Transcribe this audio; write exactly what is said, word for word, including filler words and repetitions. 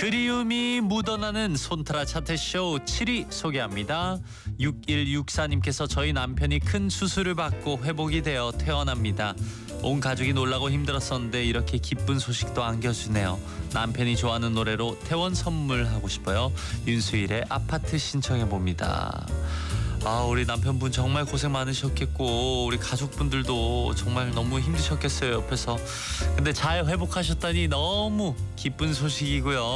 그리움이 묻어나는 손타라 차트쇼 칠 위 소개합니다. 육일육사님께서 저희 남편이 큰 수술을 받고 회복이 되어 퇴원합니다. 온 가족이 놀라고 힘들었었는데 이렇게 기쁜 소식도 안겨주네요. 남편이 좋아하는 노래로 퇴원 선물하고 싶어요. 윤수일의 아파트 신청해봅니다. 아, 우리 남편분 정말 고생 많으셨겠고 우리 가족분들도 정말 너무 힘드셨겠어요, 옆에서. 근데 잘 회복하셨다니 너무 기쁜 소식이고요.